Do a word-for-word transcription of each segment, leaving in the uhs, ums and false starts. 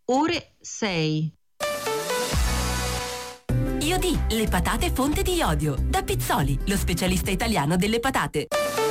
ore sei. Iodi, le patate fonte di iodio. Da Pizzoli, lo specialista italiano delle patate.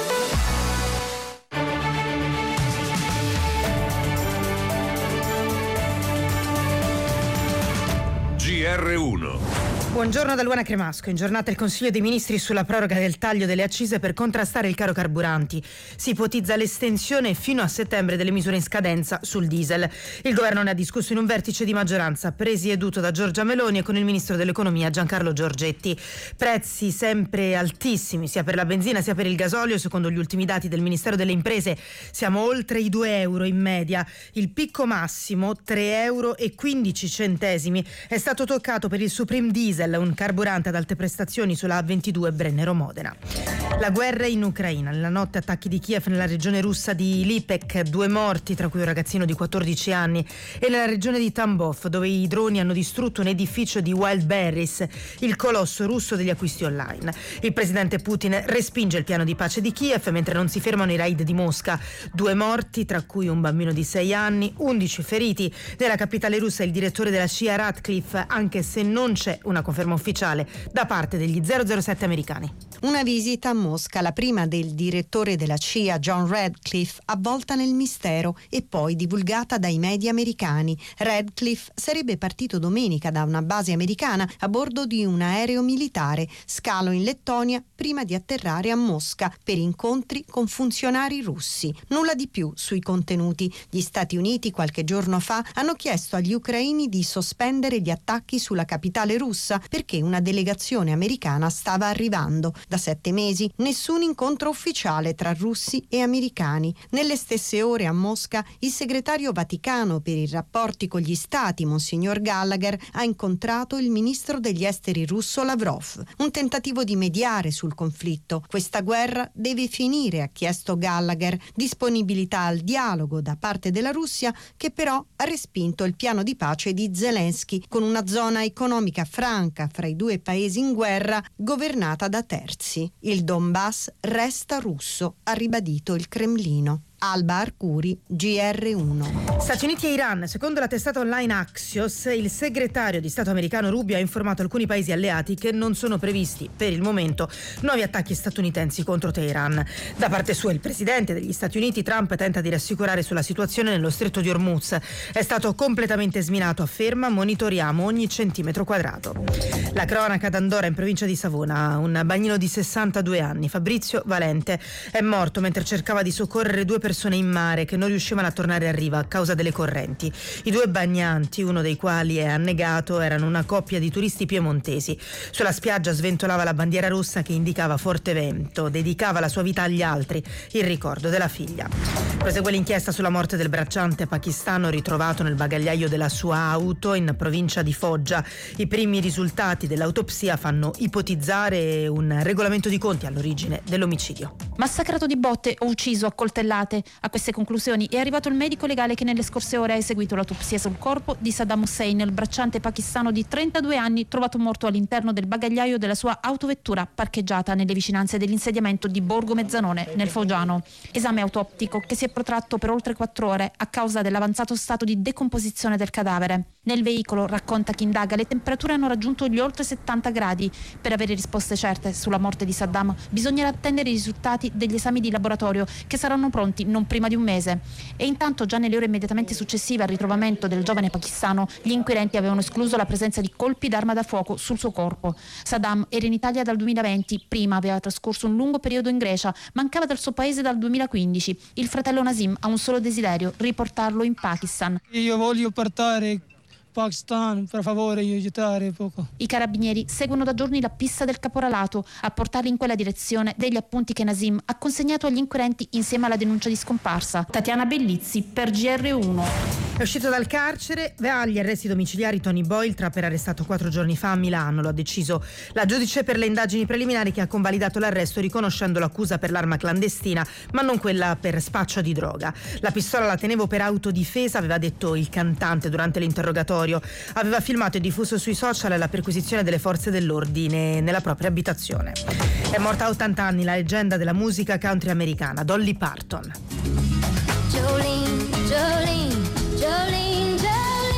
G R uno. Buongiorno da Luana Cremasco. In giornata il Consiglio dei Ministri sulla proroga del taglio delle accise per contrastare il caro carburanti. Si ipotizza l'estensione fino a settembre delle misure in scadenza sul diesel. Il governo ne ha discusso in un vertice di maggioranza presieduto da Giorgia Meloni e con il ministro dell'economia Giancarlo Giorgetti. Prezzi sempre altissimi sia per la benzina sia per il gasolio. Secondo gli ultimi dati del Ministero delle Imprese siamo oltre i due euro in media. Il picco massimo, tre euro e quindici centesimi, è stato toccato per il Supreme Diesel, un carburante ad alte prestazioni sulla A ventidue Brennero-Modena. La guerra in Ucraina. Nella notte attacchi di Kiev nella regione russa di Lipek, due morti tra cui un ragazzino di quattordici anni, e nella regione di Tambov dove i droni hanno distrutto un edificio di Wildberries, il colosso russo degli acquisti online. Il presidente Putin respinge il piano di pace di Kiev mentre non si fermano i raid di Mosca. Due morti tra cui un bambino di sei anni, undici feriti. Nella capitale russa il direttore della C I A Radcliffe, anche se non c'è una conferma ufficiale da parte degli zero zero sette americani. Una visita a Mosca, la prima del direttore della C I A John Radcliffe, avvolta nel mistero e poi divulgata dai media americani. Radcliffe sarebbe partito domenica da una base americana a bordo di un aereo militare, scalo in Lettonia prima di atterrare a Mosca per incontri con funzionari russi. Nulla di più sui contenuti. Gli Stati Uniti qualche giorno fa hanno chiesto agli ucraini di sospendere gli attacchi sulla capitale russa perché una delegazione americana stava arrivando. Da sette mesi nessun incontro ufficiale tra russi e americani. Nelle stesse ore a Mosca il segretario vaticano per i rapporti con gli stati, Monsignor Gallagher, ha incontrato il ministro degli esteri russo Lavrov. Un tentativo di mediare sul conflitto. Questa guerra deve finire, ha chiesto Gallagher. Disponibilità al dialogo da parte della Russia, che però ha respinto il piano di pace di Zelensky, con una zona economica franca fra i due paesi in guerra governata da terzi. Il Donbass resta russo, ha ribadito il Cremlino. Alba Arcuri, G R uno. Stati Uniti e Iran. Secondo la testata online Axios, il segretario di Stato americano Rubio ha informato alcuni paesi alleati che non sono previsti per il momento nuovi attacchi statunitensi contro Teheran. Da parte sua il presidente degli Stati Uniti Trump tenta di rassicurare sulla situazione nello stretto di Hormuz. È stato completamente sminato, afferma, monitoriamo ogni centimetro quadrato. La cronaca d'Andora in provincia di Savona. Un bagnino di sessantadue anni, Fabrizio Valente, è morto mentre cercava di soccorrere due persone in mare che non riuscivano a tornare a riva a causa delle correnti. I due bagnanti, uno dei quali è annegato, erano una coppia di turisti piemontesi. Sulla spiaggia sventolava la bandiera rossa che indicava forte vento, dedicava la sua vita agli altri, il ricordo della figlia. Prosegue l'inchiesta sulla morte del bracciante pakistano ritrovato nel bagagliaio della sua auto in provincia di Foggia. I primi risultati dell'autopsia fanno ipotizzare un regolamento di conti all'origine dell'omicidio. Massacrato di botte o ucciso a coltellate. A queste conclusioni è arrivato il medico legale che nelle scorse ore ha eseguito l'autopsia sul corpo di Saddam Hussein, il bracciante pakistano di trentadue anni trovato morto all'interno del bagagliaio della sua autovettura parcheggiata nelle vicinanze dell'insediamento di Borgo Mezzanone nel Foggiano. Esame autoptico che si è protratto per oltre quattro ore a causa dell'avanzato stato di decomposizione del cadavere. Nel veicolo, racconta chi indaga, le temperature hanno raggiunto gli oltre settanta gradi. Per avere risposte certe sulla morte di Saddam bisognerà attendere i risultati degli esami di laboratorio che saranno pronti non prima di un mese. E intanto già nelle ore immediatamente successive al ritrovamento del giovane pakistano gli inquirenti avevano escluso la presenza di colpi d'arma da fuoco sul suo corpo. Saddam era in Italia dal duemilaventi, prima aveva trascorso un lungo periodo in Grecia, mancava dal suo paese dal duemilaquindici. Il fratello Nasim ha un solo desiderio: riportarlo in Pakistan. Io voglio portare Pakistan, per favore, aiutare poco. I carabinieri seguono da giorni la pista del caporalato. A portarli in quella direzione degli appunti che Nasim ha consegnato agli inquirenti insieme alla denuncia di scomparsa. Tatiana Bellizzi per G R uno. È uscito dal carcere, va agli arresti domiciliari Tony Boyle, trap era arrestato quattro giorni fa a Milano. Lo ha deciso la giudice per le indagini preliminari, che ha convalidato l'arresto riconoscendo l'accusa per l'arma clandestina, ma non quella per spaccio di droga. La pistola la tenevo per autodifesa, aveva detto il cantante durante l'interrogatorio. Aveva filmato e diffuso sui social la perquisizione delle forze dell'ordine nella propria abitazione. È morta a ottanta anni la leggenda della musica country americana, Dolly Parton. Jolene, Jolene, Jolene, Jolene.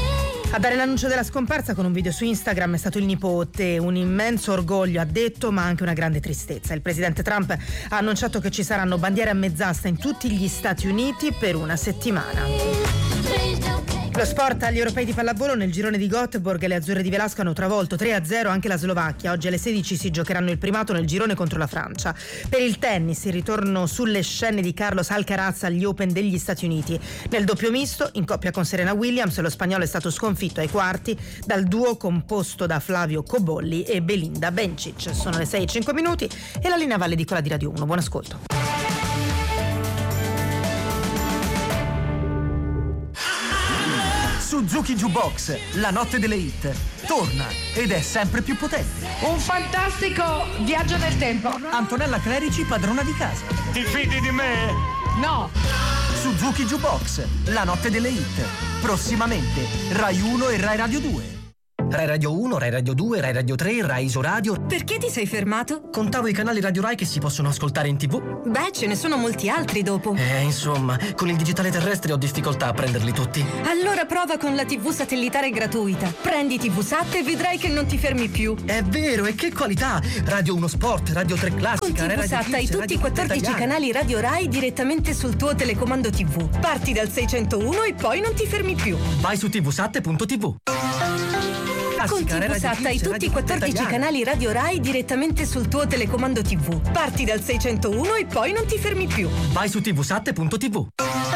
A dare l'annuncio della scomparsa con un video su Instagram è stato il nipote, un immenso orgoglio ha detto, ma anche una grande tristezza. Il presidente Trump ha annunciato che ci saranno bandiere a mezz'asta in tutti gli Stati Uniti per una settimana. Lo sport agli europei di pallavolo. Nel girone di Göteborg le azzurre di Velasco hanno travolto tre a zero anche la Slovacchia. Oggi alle sedici si giocheranno il primato nel girone contro la Francia. Per il tennis il ritorno sulle scene di Carlos Alcaraz agli Open degli Stati Uniti. Nel doppio misto, in coppia con Serena Williams, lo spagnolo è stato sconfitto ai quarti dal duo composto da Flavio Cobolli e Belinda Bencic. Sono le sei e cinque minuti e la linea Valle Edicola di Radio uno. Buon ascolto. Suzuki Jukebox, la notte delle hit, torna ed è sempre più potente. Un fantastico viaggio nel tempo. Antonella Clerici, padrona di casa. Ti fidi di me? No. Suzuki Jukebox, la notte delle hit. Prossimamente, Rai uno e Rai Radio due. Rai Radio uno, Rai Radio due, Rai Radio tre, Rai Isoradio. Perché ti sei fermato? Contavo i canali Radio Rai che si possono ascoltare in tv. Beh, ce ne sono molti altri dopo. Eh, insomma, con il digitale terrestre ho difficoltà a prenderli tutti. Allora prova con la tivù satellitare gratuita. Prendi tivusat e vedrai che non ti fermi più. È vero, e che qualità! Radio uno Sport, Radio tre Classica, Con tivusat hai tutti i quattordici canali Radio Rai direttamente sul tuo telecomando tivù. Parti dal seicentouno e poi non ti fermi più. Vai su tivusat punto tv. Con tivusat hai tutti i quattordici canali Radio Rai direttamente sul tuo telecomando tivù. Parti dal seicentouno e poi non ti fermi più. Vai su tivusat punto tv.